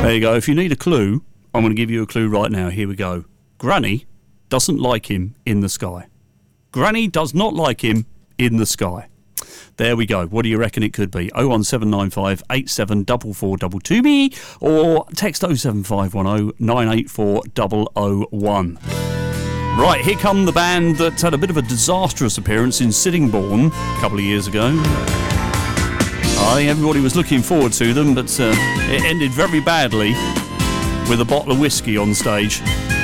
There you go. If you need a clue, I'm going to give you a clue right now. Here we go. Granny doesn't like him in the sky. Granny does not like him in the sky. There we go. What do you reckon it could be? 01795 874422 me or text 07510 984 001. Right, here come the band that had a bit of a disastrous appearance in Sittingbourne a couple of years ago. I think everybody was looking forward to them, but it ended very badly with a bottle of whiskey on stage.